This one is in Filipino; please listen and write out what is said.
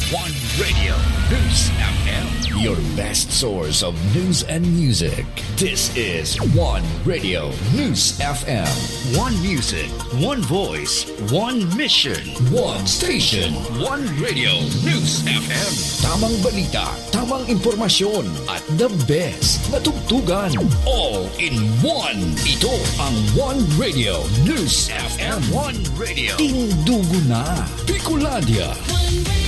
One Radio News FM. Your best source of news and music. This is One Radio News FM. One music, one voice, one mission, one station. One Radio News FM. Tamang balita, tamang impormasyon, at the best na tugtugan. All in one. Ito ang One Radio News FM. One Radio. Tindugo na. Bicolandia.